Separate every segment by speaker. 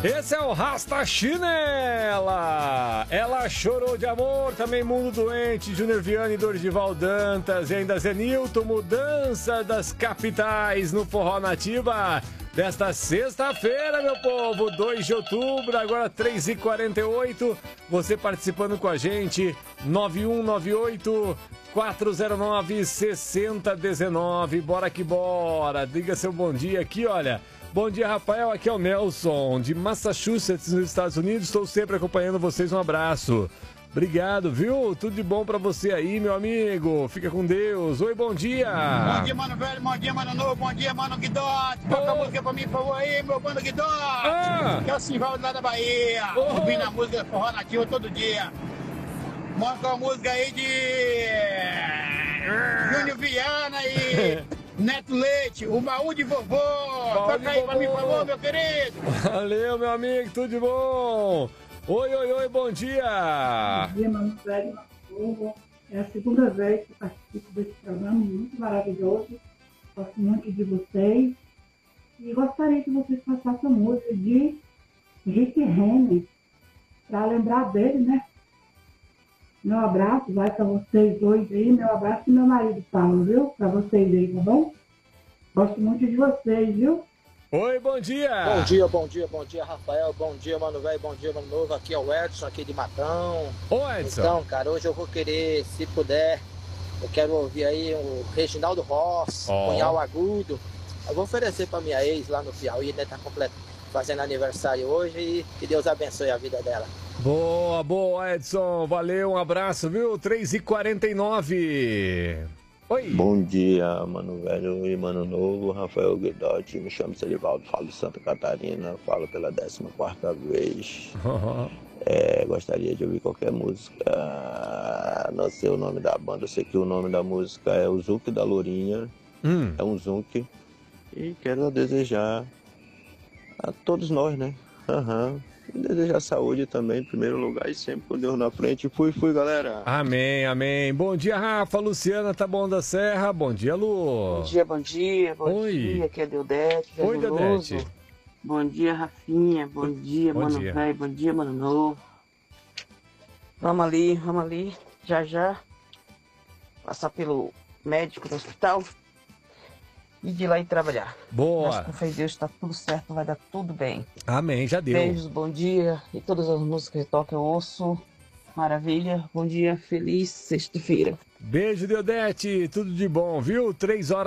Speaker 1: Esse é o Rasta Chinela. Ela chorou de amor, também Mundo Doente, Júnior Vianney, Dorival Dantas e ainda Zenilton, mudança das capitais no Forró Nativa desta sexta-feira, meu povo, 2 de outubro, agora 3h48, você participando com a gente, 9198-409-6019, bora que bora, diga seu bom dia aqui, olha. Bom dia, Rafael. Aqui é o Nelson, de Massachusetts, nos Estados Unidos. Estou sempre acompanhando vocês. Um abraço. Obrigado, viu? Tudo de bom pra você aí, meu amigo. Fica com Deus. Oi, bom dia.
Speaker 2: Bom dia, mano velho. Bom dia, mano novo. Bom dia, mano Guidote. Toca a música pra mim, por favor, aí, meu mano Guidote. Que é o Simval lá da Bahia. Ouvindo a música Forró Nativa todo dia. Mostra a música aí de Júnior Vianney e Neto Leite, o baú de vovô. Toca aí pra mim, por favor, meu querido.
Speaker 1: Valeu, meu amigo, tudo de bom. Oi, bom dia.
Speaker 3: Bom dia, mano velho. É a segunda vez que participo desse programa, muito maravilhoso. Gosto muito de vocês. E gostaria que vocês passassem a música de Rick Renner, para lembrar dele, né? Meu abraço vai para vocês dois aí, meu abraço e meu marido Paulo, viu? Para vocês aí, tá bom? Gosto muito de vocês, viu?
Speaker 1: Oi, bom dia.
Speaker 4: Bom dia, Rafael. Bom dia, mano velho. Bom dia, mano novo. Aqui é o Edson, aqui de Matão.
Speaker 1: Ô, Edson.
Speaker 4: Então, cara, hoje eu vou querer, se puder, eu quero ouvir aí o Reginaldo Ross, Punhal Agudo. Eu vou oferecer pra minha ex lá no Piauí, né? Tá fazendo aniversário hoje e que Deus abençoe a vida dela.
Speaker 1: Boa, Edson. Valeu, um abraço, viu? 3h49. Oi.
Speaker 5: Bom dia, mano velho e mano novo. Rafael Guidotti, me chamo Celivaldo, falo de Santa Catarina, falo pela 14ª vez. Gostaria de ouvir qualquer música. Não sei o nome da banda, eu sei que o nome da música é o Zuc da Lourinha. É um Zuc. E quero desejar a todos nós, né? E desejar saúde também, em primeiro lugar, e sempre com Deus na frente. Fui, galera.
Speaker 1: Amém. Bom dia, Rafa. Luciana, tá bom da Serra. Bom dia, Lu.
Speaker 6: Bom dia. Bom dia, aqui é Deudete.
Speaker 1: Oi, Deudete.
Speaker 6: Bom dia, Rafinha. Bom dia, mano velho. Bom dia, mano novo. Vamos ali. Já. Passar pelo médico do hospital. E de lá e trabalhar.
Speaker 1: Boa.
Speaker 6: Mas com fé em Deus tá tudo certo, vai dar tudo bem.
Speaker 1: Amém, já deu.
Speaker 6: Beijos, bom dia. E todas as músicas que toca eu ouço. Maravilha. Bom dia, feliz sexta-feira.
Speaker 1: Beijo, Deudete. Tudo de bom, viu?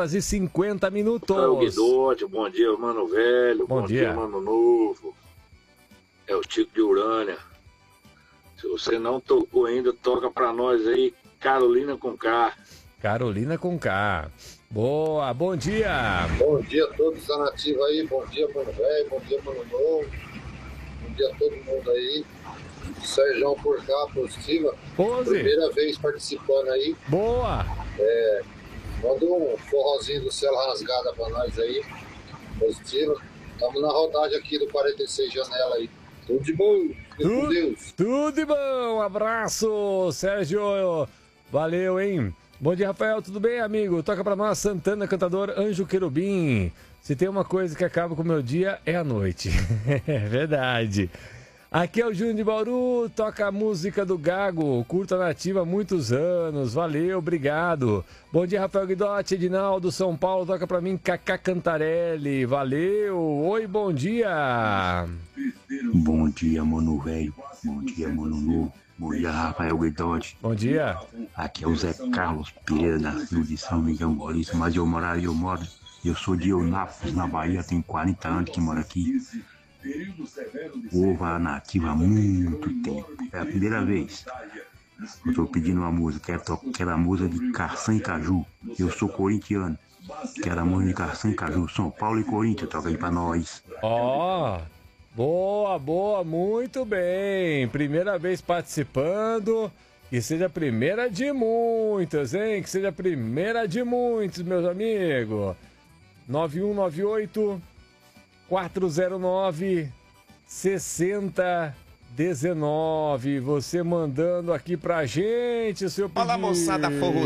Speaker 1: 3h50.
Speaker 7: É o Guidote, bom dia, mano velho. Bom dia, mano novo. É o Tico de Urânia. Se você não tocou ainda, toca pra nós aí, Carolina com K.
Speaker 1: Carolina com K. Boa, bom dia.
Speaker 8: Bom dia a todos da Nativa aí, bom dia, mano velho, bom dia, mano novo. Bom dia a todo mundo aí. Sérgio por cá, positiva. Primeira vez participando aí.
Speaker 1: Boa.
Speaker 8: Manda um forrozinho do Céu Rasgada pra nós aí. Positiva. Estamos na rodagem aqui do 46 Janela aí. Tudo de bom, com Deus.
Speaker 1: Tudo de bom, abraço, Sérgio. Valeu, hein? Bom dia, Rafael, tudo bem, amigo? Toca pra nós, Santana, cantador Anjo Querubim. Se tem uma coisa que acaba com o meu dia, é a noite. É verdade. Aqui é o Júnior de Bauru, toca a música do Gago, curta Nativa há muitos anos. Valeu, obrigado. Bom dia, Rafael Guidotti, Edinaldo, São Paulo, toca pra mim, Cacá Cantarelli. Valeu. Oi, bom dia.
Speaker 9: Bom dia, mano velho. Bom dia, mano novo. Bom dia, Rafael Guidotti.
Speaker 1: Bom dia.
Speaker 9: Aqui é o Zé Carlos Pereira da Silva de São Miguel Paulista, mas eu sou de Eunápolis, na Bahia, tenho 40 anos que moro aqui. Ouvo a Nativa há muito tempo, é a primeira vez. Eu tô pedindo uma música, quero tocar aquela música de Carçã e Caju. Eu sou corintiano, quero a música de Carçã e Caju, São Paulo e Corinthians, toca aí pra nós.
Speaker 1: Boa, muito bem. Primeira vez participando. Que seja a primeira de muitas, hein? Que seja a primeira de muitos, meus amigos. 9198-409-6019. Você mandando aqui pra gente o seu pedido.
Speaker 10: Olá, moçada, forró.